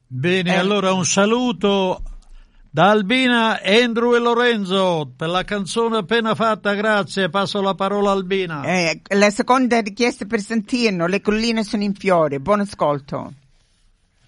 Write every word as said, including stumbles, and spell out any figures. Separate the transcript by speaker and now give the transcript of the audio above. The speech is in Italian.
Speaker 1: Bene,
Speaker 2: Eh.
Speaker 1: allora un saluto da Albina, Andrew e Lorenzo per la canzone appena fatta, grazie, passo la parola a Albina.
Speaker 2: Eh, la seconda richiesta per sentirlo, Le colline sono in fiore, buon ascolto.